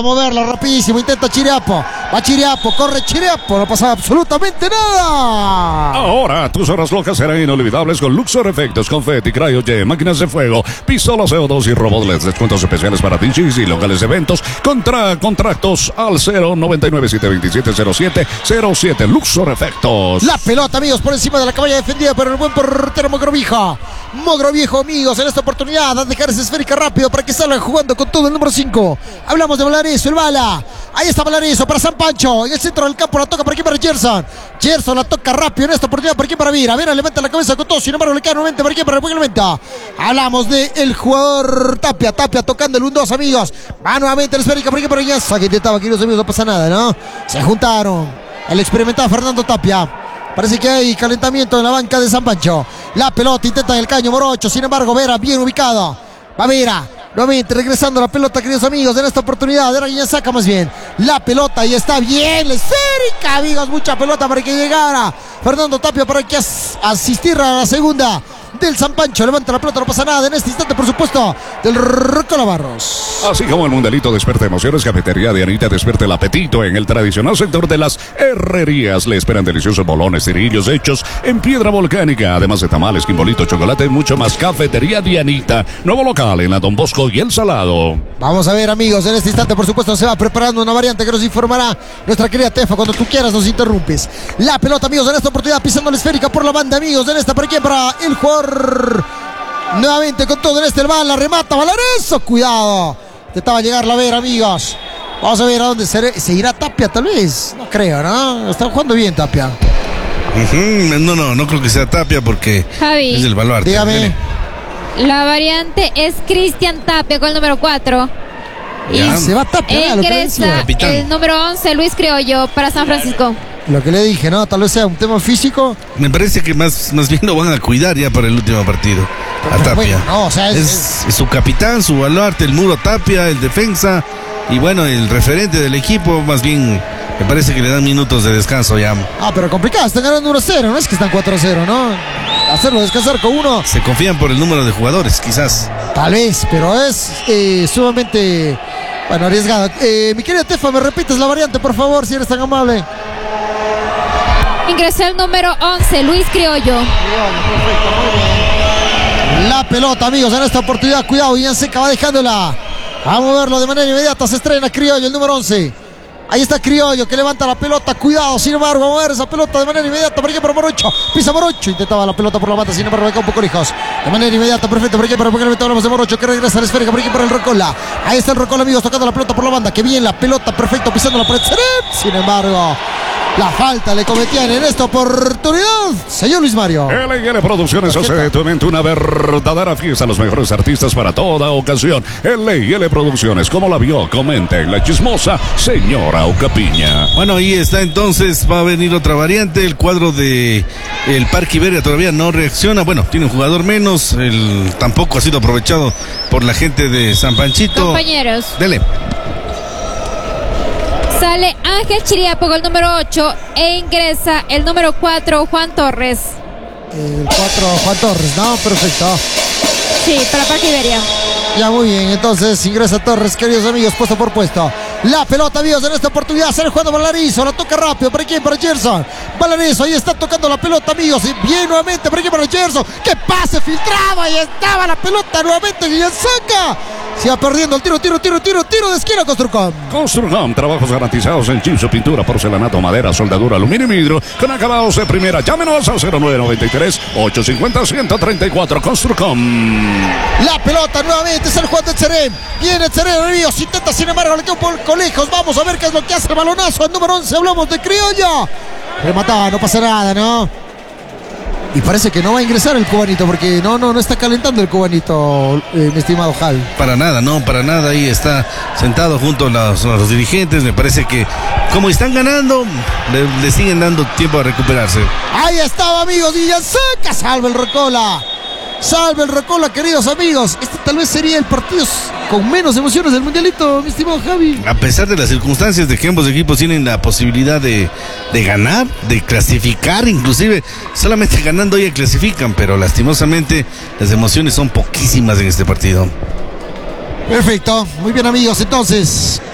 a moverla rapidísimo, intenta Chiriapo. Va Chiriapo, corre Chiriapo, no pasa absolutamente nada. Ahora tus horas locas serán inolvidables con Luxor Efectos, Confetti, Cryojet, máquinas de fuego, pistolas CO2 y robot LED. Descuentos especiales para DJs y locales de eventos. Contratos al 099-727-0707. Luxor Efectos. La pelota, amigos, por encima de la caballa defendida por el buen portero Mogroviejo. Mogroviejo, amigos, en esta oportunidad a dejar esa esférica rápido para que salgan jugando con todo el número 5. Hablamos de Valareso, el bala. Ahí está Valareso para San Pancho. En el centro del campo la toca por aquí para Gerson. Gerson la toca rápido en esta oportunidad por aquí para Vera. Vera levanta la cabeza con todo. Sin embargo, le queda nuevamente por aquí para el Clementa. Hablamos del jugador Tapia. Tapia tocando el 1-2, amigos. Va nuevamente la esférica por aquí para Yasa, que intentaba aquí los amigos. No pasa nada, ¿no? Se juntaron. El experimentado Fernando Tapia. Parece que hay calentamiento en la banca de San Pancho. La pelota intenta el caño Morocho. Sin embargo, Vera bien ubicado. Va Vera. Nuevamente regresando la pelota, queridos amigos, en esta oportunidad. Era quien saca más bien la pelota y está bien. La esférica, amigos. Mucha pelota para que llegara Fernando Tapia para que asistir a la segunda del San Pancho. Levanta la pelota, no pasa nada en este instante, por supuesto, del Rocola Barros. Así como el mundialito despierta emociones, Cafetería Dianita despierta el apetito. En el tradicional sector de las herrerías le esperan deliciosos bolones, tirillos hechos en piedra volcánica, además de tamales, quimbolito, chocolate y mucho más. Cafetería Dianita, nuevo local en la Don Bosco y El Salado. Vamos a ver, amigos, en este instante, por supuesto, se va preparando una variante que nos informará nuestra querida Tefa. Cuando tú quieras nos interrumpes. La pelota, amigos, en esta oportunidad pisando la esférica por la banda, amigos, en esta para quién, para el jugador. Nuevamente con todo en este el bala, remata Valareso, cuidado. Intentaba llegar la Vera, amigos. Vamos a ver a dónde se irá Tapia, tal vez. No creo, ¿no? Está jugando bien Tapia. No creo que sea Tapia porque Javi, es el baluarte. Dígame. La variante es Cristian Tapia con el número 4. Y se va Tapia. Ingresa el número 11, Luis Criollo, para San Francisco. Lo que le dije, ¿no? Tal vez sea un tema físico. Me parece que más bien lo van a cuidar ya para el último partido. A Tapia. Bueno, no, o sea, es su capitán, su baluarte, el muro Tapia, el defensa. Y bueno, el referente del equipo, más bien, me parece que le dan minutos de descanso ya. Pero complicado, están ganando 1-0, no es que están 4-0, ¿no? Hacerlo descansar con uno. Se confían por el número de jugadores, quizás. Tal vez, pero es sumamente, arriesgado. Mi querida Tefa, ¿me repites la variante, por favor, si eres tan amable? Ingresó el número 11, Luis Criollo. Perfecto, muy bien. La pelota, amigos, en esta oportunidad, cuidado, Villaseca va dejándola. A moverlo de manera inmediata, se estrena Criollo, el número 11. Ahí está Criollo que levanta la pelota, cuidado, sin embargo, a mover esa pelota de manera inmediata, por aquí para Morocho, pisa Morocho, intentaba la pelota por la banda, sin embargo, acá un poco lejos, de manera inmediata, perfecto, por aquí para hablamos de Morocho, que regresa a la esférica, por aquí para el Rocola, ahí está el Rocola, amigos, tocando la pelota por la banda, que bien la pelota, perfecto, pisando la pared, sin embargo, la falta le cometían en esta oportunidad, señor Luis Mario. L&L Producciones hace de tu mente una verdadera fiesta. Los mejores artistas para toda ocasión. L&L Producciones, como la vio, comenten la chismosa señora Ocapiña. Bueno, ahí está entonces, va a venir otra variante. El cuadro de el Parque Iberia todavía no reacciona. Bueno, tiene un jugador menos. Tampoco ha sido aprovechado por la gente de San Panchito. Compañeros. Dele. Sale Ángel Chiriapo con el número 8 e ingresa el número 4, Juan Torres. El 4, Juan Torres, ¿no? Perfecto. Sí, para Parque Iberia. Ya, muy bien, entonces ingresa Torres, queridos amigos, puesto por puesto. La pelota, amigos, en esta oportunidad sale jugando Valarizo, la toca rápido, ¿para quién? Para Gerson. Valarizo, ahí está tocando la pelota, amigos, y bien nuevamente, ¿para quién? Para Gerson. ¡Qué pase filtrado! Ahí estaba la pelota nuevamente, y ya saca. Se va perdiendo el tiro de esquina, Construcom. Construcom, trabajos garantizados en chipso, pintura, porcelanato, madera, soldadura, aluminio y vidrio, con acabados de primera. Llámenos al 0993-850-134, Construcom. La pelota nuevamente es el Juan de Cherem. Viene Cherem, amigos, intenta, sin embargo, le queda un poco lejos. Vamos a ver qué es lo que hace el balonazo. Al número 11 hablamos de Criollo. Remataba, no pasa nada, ¿no? Y parece que no va a ingresar el cubanito, porque no está calentando el cubanito, mi estimado Jal. Para nada, ahí está sentado junto a los dirigentes. Me parece que como están ganando, le siguen dando tiempo a recuperarse. Ahí estaba, amigos, y ya saca, salve el Rocola, queridos amigos. Este tal vez sería el partido con menos emociones del mundialito, mi estimado Javi. A pesar de las circunstancias de que ambos equipos tienen la posibilidad de ganar, de clasificar, inclusive solamente ganando ya clasifican, pero lastimosamente las emociones son poquísimas en este partido. Perfecto, muy bien, amigos, entonces